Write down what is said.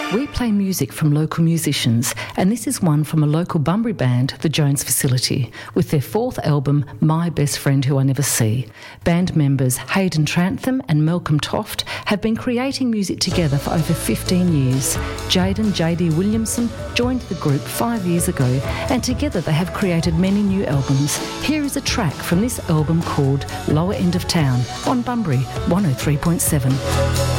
We play music from local musicians, and this is one from a local Bunbury band, the Jones Facility, with their fourth album, My Best Friend Who I Never See. Band members Hayden Trantham and Malcolm Toft have been creating music together for over 15 years. Jaden J.D. Williamson joined the group 5 years ago, and together they have created many new albums. Here is a track from this album called Lower End of Town on Bunbury 103.7.